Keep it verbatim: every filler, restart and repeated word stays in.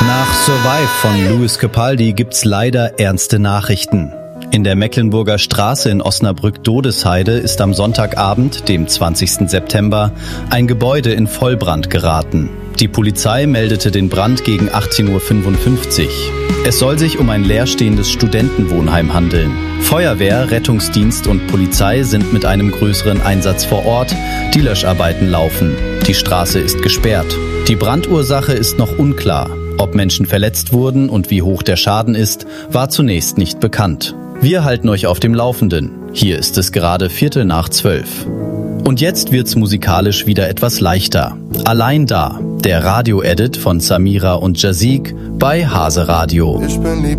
Nach Survive von Lewis Capaldi gibt's leider ernste Nachrichten. In der Mecklenburger Straße in Osnabrück-Dodesheide ist am Sonntagabend, dem zwanzigsten September, ein Gebäude in Vollbrand geraten. Die Polizei meldete den Brand gegen achtzehn Uhr fünfundfünfzig. Es soll sich um ein leerstehendes Studentenwohnheim handeln. Feuerwehr, Rettungsdienst und Polizei sind mit einem größeren Einsatz vor Ort. Die Löscharbeiten laufen. Die Straße ist gesperrt. Die Brandursache ist noch unklar. Ob Menschen verletzt wurden und wie hoch der Schaden ist, war zunächst nicht bekannt. Wir halten euch auf dem Laufenden. Hier ist es gerade Viertel nach zwölf. Und jetzt wird's musikalisch wieder etwas leichter. Allein da, der Radio-Edit von Samira und Jazik bei Hase Radio.